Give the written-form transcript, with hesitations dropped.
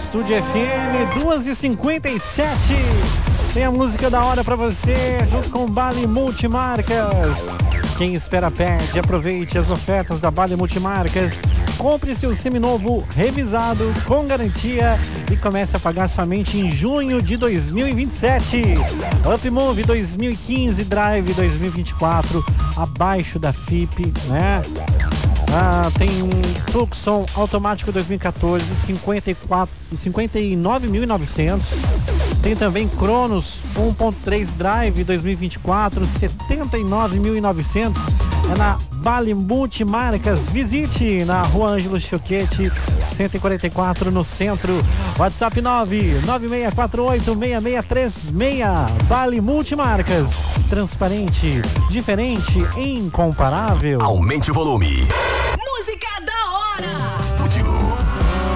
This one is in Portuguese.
Estúdio FM 2h57. Tem a música da hora pra você, junto com Bali Multimarcas. Quem espera perde, aproveite as ofertas da Bali Multimarcas. Compre seu seminovo revisado com garantia e comece a pagar somente em junho de 2027. Upmove 2015, Drive 2024, abaixo da FIP, né? Tem um Tucson automático 2014, 59.900. Tem também Cronos 1.3 Drive 2024, 79.900. É na Bali Multimarcas. Visite na Rua Ângelo Choquete, 144, no centro. WhatsApp 996486636. Bali Multimarcas. Transparente, diferente, incomparável. Aumente o volume.